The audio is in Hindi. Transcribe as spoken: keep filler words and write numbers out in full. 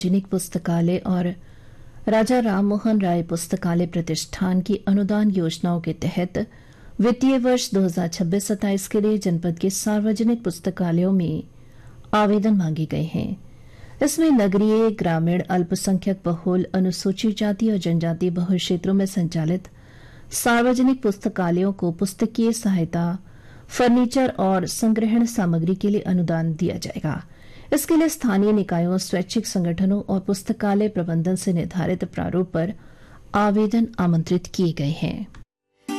सार्वजनिक पुस्तकालय और राजा राममोहन राय पुस्तकालय प्रतिष्ठान की अनुदान योजनाओं के तहत वित्तीय वर्ष दो हज़ार छब्बीस सत्ताईस के लिए जनपद के सार्वजनिक पुस्तकालयों में आवेदन मांगे गए हैं। इसमें नगरीय, ग्रामीण, अल्पसंख्यक बहुल, अनुसूचित जाति और जनजातीय बहुल क्षेत्रों में संचालित सार्वजनिक पुस्तकालयों को पुस्तकीय सहायता, फर्नीचर और संग्रहण सामग्री के लिए अनुदान दिया जाएगा। इसके लिए स्थानीय निकायों, स्वैच्छिक संगठनों और पुस्तकालय प्रबंधन से निर्धारित प्रारूप पर आवेदन आमंत्रित किए गए हैं।